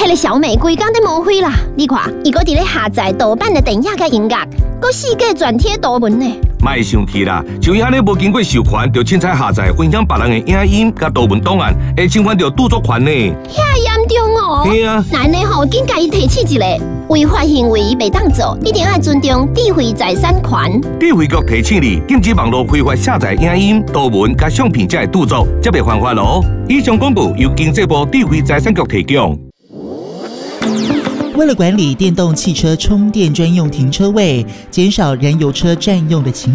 迄个小美规工都无灰啦！你看，伊搁伫咧下载盗版的电影甲音乐，搁四界转贴图文呢。 莫生气啦，像伊安尼无经过授权，就凊彩下载分享别人的影音甲图文档案，会侵犯到著作权呢。 遐严重哦！ 嘿啊， 咱呢吼，紧甲伊提醒一下，违法行为袂当做，一定要尊重智慧财产权。 智慧局提醒你，禁止网络非法下载影音、图文甲相片才会著作，才袂犯法咯。以上广播由经济部智慧财产局提供。 为了管理电动汽车充电专用停车位，减少燃油车占用的情